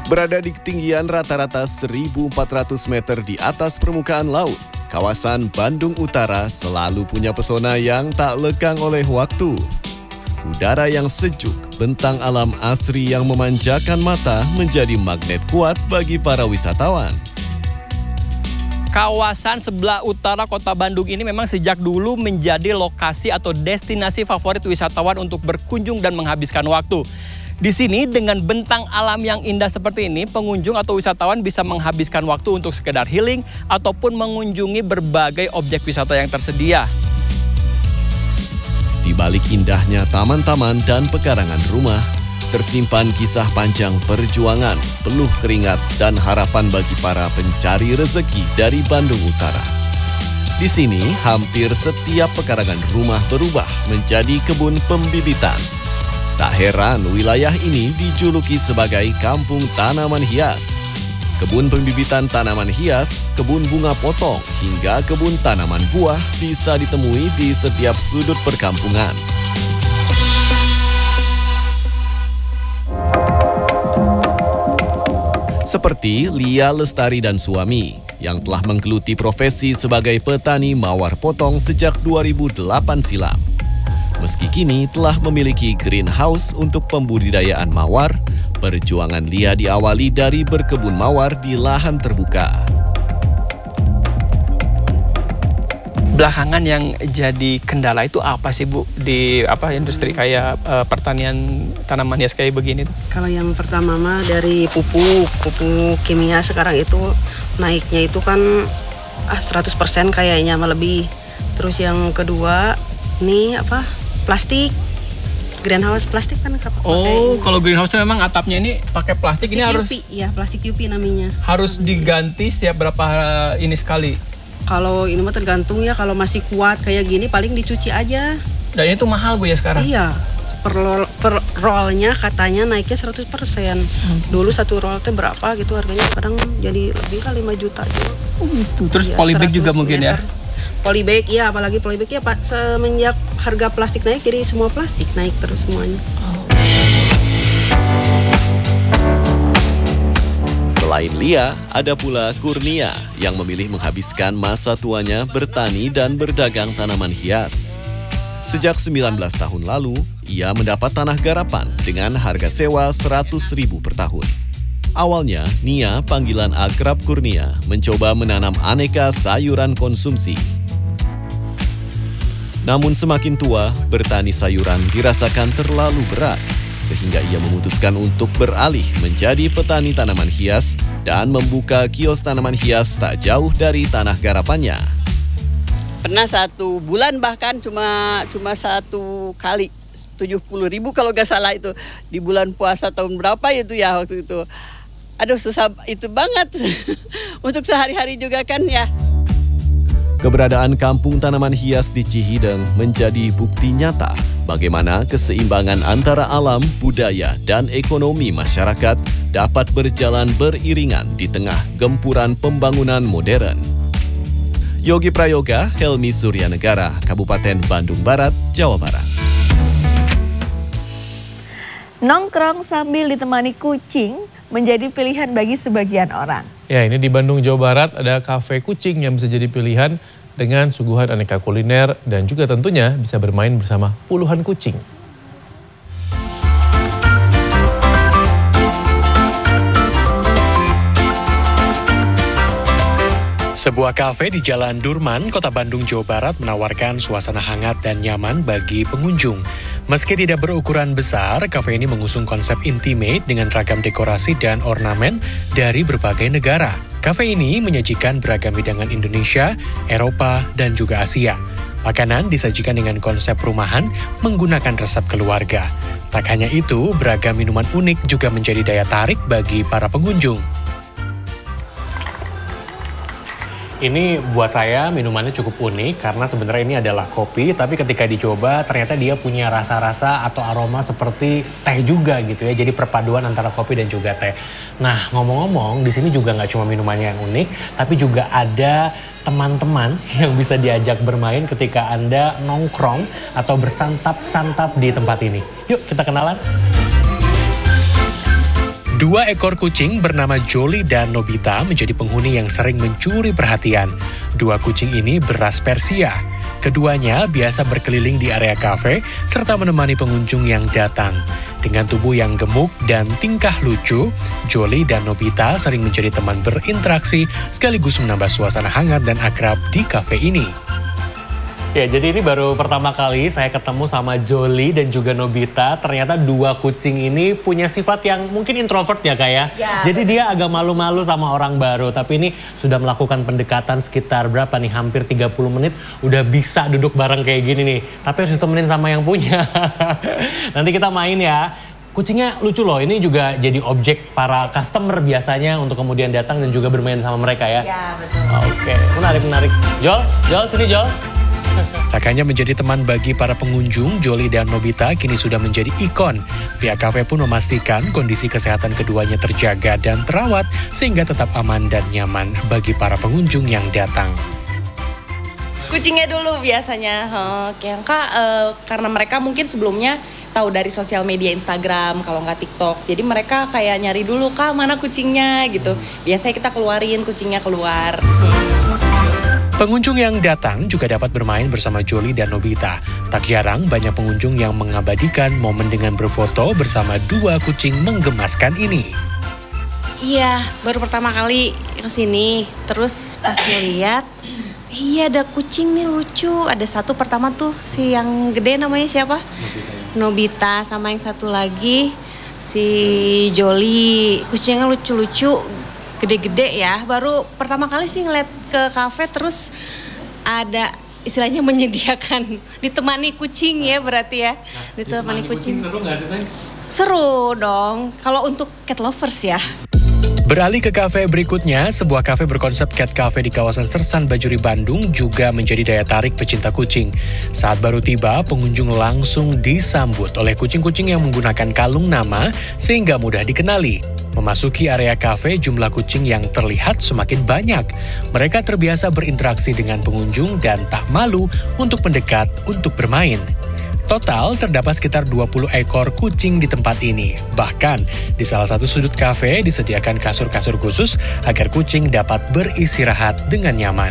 Berada di ketinggian rata-rata 1.400 meter di atas permukaan laut, kawasan Bandung Utara selalu punya pesona yang tak lekang oleh waktu. Udara yang sejuk, bentang alam asri yang memanjakan mata menjadi magnet kuat bagi para wisatawan. Kawasan sebelah utara kota Bandung ini memang sejak dulu menjadi lokasi atau destinasi favorit wisatawan untuk berkunjung dan menghabiskan waktu. Di sini dengan bentang alam yang indah seperti ini, pengunjung atau wisatawan bisa menghabiskan waktu untuk sekedar healing ataupun mengunjungi berbagai objek wisata yang tersedia. Di balik indahnya taman-taman dan pekarangan rumah, tersimpan kisah panjang perjuangan, penuh keringat dan harapan bagi para pencari rezeki dari Bandung Utara. Di sini, hampir setiap pekarangan rumah berubah menjadi kebun pembibitan. Tak heran wilayah ini dijuluki sebagai Kampung Tanaman Hias. Kebun pembibitan tanaman hias, kebun bunga potong, hingga kebun tanaman buah bisa ditemui di setiap sudut perkampungan. Seperti Lia Lestari dan suami yang telah menggeluti profesi sebagai petani mawar potong sejak 2008 silam. Meski kini telah memiliki greenhouse untuk pembudidayaan mawar, perjuangan Lia diawali dari berkebun mawar di lahan terbuka. Belakangan yang jadi kendala itu apa sih Bu di industri kayak pertanian tanaman hias kayak begini? Kalau yang pertama mah dari pupuk kimia sekarang itu naiknya itu kan 100% kayaknya mah lebih. Terus yang kedua ini plastik. Greenhouse plastik kan Oh, kalau greenhouse itu memang atapnya ini pakai plastik ini harus UV, ya plastik UV namanya. Harus diganti setiap berapa ini sekali? Kalau ini mah tergantung ya, kalau masih kuat kayak gini paling dicuci aja. Dan itu mahal Bu ya sekarang? Iya, per rollnya katanya naiknya 100%. Dulu satu roll itu berapa gitu harganya, sekarang jadi lebih kali 5 juta juga. Terus ya, polybag juga mungkin meter. Ya? Polybag, iya apalagi polybag ya Pak, semenjak harga plastik naik jadi semua plastik naik terus semuanya. Selain Lia, ada pula Kurnia yang memilih menghabiskan masa tuanya bertani dan berdagang tanaman hias. Sejak 19 tahun lalu, ia mendapat tanah garapan dengan harga sewa 100.000 per tahun. Awalnya, Nia, panggilan akrab Kurnia, mencoba menanam aneka sayuran konsumsi. Namun semakin tua, bertani sayuran dirasakan terlalu berat, sehingga ia memutuskan untuk beralih menjadi petani tanaman hias dan membuka kios tanaman hias tak jauh dari tanah garapannya. Pernah 1 bulan bahkan cuma 1 kali 70.000 kalau nggak salah itu di bulan puasa tahun berapa itu ya waktu itu. Aduh susah itu banget untuk sehari-hari juga kan ya. Keberadaan kampung tanaman hias di Cihideng menjadi bukti nyata bagaimana keseimbangan antara alam, budaya, dan ekonomi masyarakat dapat berjalan beriringan di tengah gempuran pembangunan modern. Yogi Prayoga, Helmi Suryanegara, Kabupaten Bandung Barat, Jawa Barat. Nongkrong sambil ditemani kucing menjadi pilihan bagi sebagian orang. Ya, ini di Bandung, Jawa Barat ada kafe kucing yang bisa jadi pilihan dengan suguhan aneka kuliner dan juga tentunya bisa bermain bersama puluhan kucing. Sebuah kafe di Jalan Durman, Kota Bandung, Jawa Barat menawarkan suasana hangat dan nyaman bagi pengunjung. Meski tidak berukuran besar, kafe ini mengusung konsep intimate dengan ragam dekorasi dan ornamen dari berbagai negara. Kafe ini menyajikan beragam hidangan Indonesia, Eropa, dan juga Asia. Makanan disajikan dengan konsep rumahan menggunakan resep keluarga. Tak hanya itu, beragam minuman unik juga menjadi daya tarik bagi para pengunjung. Ini buat saya minumannya cukup unik karena sebenarnya ini adalah kopi, tapi ketika dicoba ternyata dia punya rasa-rasa atau aroma seperti teh juga gitu ya. Jadi perpaduan antara kopi dan juga teh. Nah, ngomong-ngomong di sini juga nggak cuma minumannya yang unik, tapi juga ada teman-teman yang bisa diajak bermain ketika Anda nongkrong atau bersantap-santap di tempat ini. Yuk kita kenalan. 2 ekor kucing bernama Jolly dan Nobita menjadi penghuni yang sering mencuri perhatian. 2 kucing ini beras Persia. Keduanya biasa berkeliling di area kafe serta menemani pengunjung yang datang. Dengan tubuh yang gemuk dan tingkah lucu, Jolly dan Nobita sering menjadi teman berinteraksi sekaligus menambah suasana hangat dan akrab di kafe ini. Ya, jadi ini baru pertama kali saya ketemu sama Jolly dan juga Nobita. Ternyata 2 kucing ini punya sifat yang mungkin introvert ya Kak ya. Jadi dia agak malu-malu sama orang baru. Tapi ini sudah melakukan pendekatan sekitar berapa nih? Hampir 30 menit udah bisa duduk bareng kayak gini nih. Tapi harus ditemenin sama yang punya. Nanti kita main ya. Kucingnya lucu loh, ini juga jadi objek para customer biasanya untuk kemudian datang dan juga bermain sama mereka ya. Iya, betul. Oke, menarik. Jol, sini Jol. Tak hanya menjadi teman bagi para pengunjung, Jolly dan Nobita kini sudah menjadi ikon. Pihak kafe pun memastikan kondisi kesehatan keduanya terjaga dan terawat sehingga tetap aman dan nyaman bagi para pengunjung yang datang. Kucingnya dulu biasanya, karena mereka mungkin sebelumnya tahu dari sosial media Instagram, kalau nggak TikTok. Jadi mereka kayak nyari dulu, Kak mana kucingnya gitu. Biasanya kita keluarin kucingnya keluar. Pengunjung yang datang juga dapat bermain bersama Jolly dan Nobita. Tak jarang banyak pengunjung yang mengabadikan momen dengan berfoto bersama 2 kucing menggemaskan ini. Iya, baru pertama kali kesini. Terus pas ngeliat, iya ada kucing nih lucu. Ada satu pertama tuh si yang gede namanya siapa? Nobita. Sama yang satu lagi si Jolly. Kucingnya lucu-lucu. Gede-gede ya, baru pertama kali sih ngeliat ke kafe terus ada istilahnya menyediakan ditemani kucing ya berarti ya. Ditemani kucing. Seru nggak sih, Teh? Seru dong, kalau untuk cat lovers ya. Beralih ke kafe berikutnya, sebuah kafe berkonsep cat cafe di kawasan Sersan Bajuri, Bandung juga menjadi daya tarik pecinta kucing. Saat baru tiba, pengunjung langsung disambut oleh kucing-kucing yang menggunakan kalung nama sehingga mudah dikenali. Memasuki area kafe, jumlah kucing yang terlihat semakin banyak. Mereka terbiasa berinteraksi dengan pengunjung dan tak malu untuk mendekat untuk bermain. Total terdapat sekitar 20 ekor kucing di tempat ini. Bahkan di salah satu sudut kafe disediakan kasur-kasur khusus agar kucing dapat beristirahat dengan nyaman.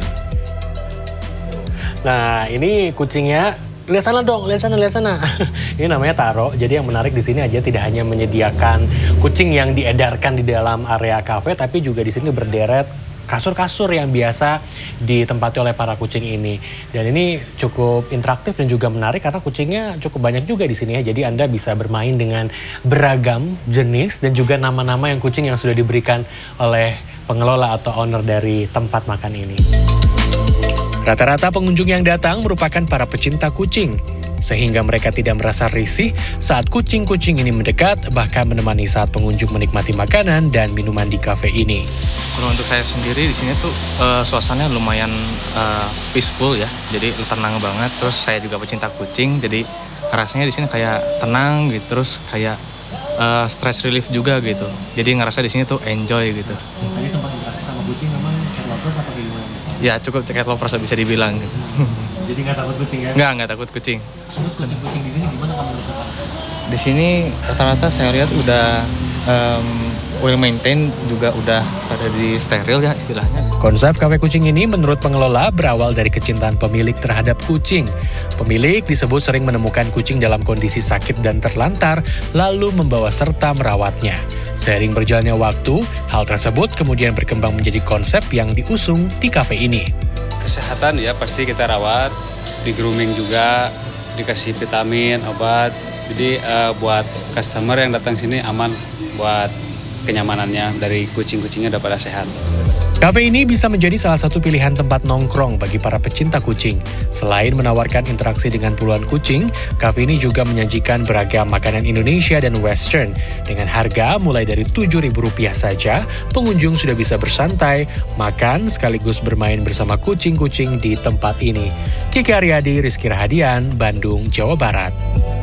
Nah, ini kucingnya. Lihat sana dong, lihat sana. Ini namanya Taro. Jadi yang menarik di sini aja tidak hanya menyediakan kucing yang diedarkan di dalam area kafe, tapi juga di sini berderet kasur-kasur yang biasa ditempati oleh para kucing ini. Dan ini cukup interaktif dan juga menarik karena kucingnya cukup banyak juga di sini ya. Jadi Anda bisa bermain dengan beragam jenis dan juga nama-nama yang kucing yang sudah diberikan oleh pengelola atau owner dari tempat makan ini. Rata-rata pengunjung yang datang merupakan para pecinta kucing, sehingga mereka tidak merasa risih saat kucing-kucing ini mendekat, bahkan menemani saat pengunjung menikmati makanan dan minuman di kafe ini. Kalau untuk saya sendiri di sini tuh suasananya lumayan peaceful ya, jadi tenang banget. Terus saya juga pecinta kucing, jadi rasanya di sini kayak tenang gitu, terus kayak stress relief juga gitu. Jadi ngerasa di sini tuh enjoy gitu. Tadi sempat interaksi sama kucing, memang cat lovers apa gimana? Ya cukup cat lovers bisa dibilang gitu. Jadi nggak takut kucing ya? Nggak takut kucing. Terus kucing-kucing di sini gimana kamu menurut kamu? Di sini rata-rata saya lihat udah well maintain, juga udah pada di steril ya istilahnya. Konsep kafe kucing ini menurut pengelola berawal dari kecintaan pemilik terhadap kucing. Pemilik disebut sering menemukan kucing dalam kondisi sakit dan terlantar, lalu membawa serta merawatnya. Seiring berjalannya waktu, hal tersebut kemudian berkembang menjadi konsep yang diusung di kafe ini. Kesehatan ya pasti kita rawat, di grooming juga, dikasih vitamin, obat. Jadi buat customer yang datang sini aman buat kenyamanannya, dari kucing-kucingnya udah pada sehat. Kafe ini bisa menjadi salah satu pilihan tempat nongkrong bagi para pecinta kucing. Selain menawarkan interaksi dengan puluhan kucing, kafe ini juga menyajikan beragam makanan Indonesia dan Western. Dengan harga mulai dari Rp7.000 saja, pengunjung sudah bisa bersantai, makan sekaligus bermain bersama kucing-kucing di tempat ini. Kiki Aryadi, Rizky Rahadian, Bandung, Jawa Barat.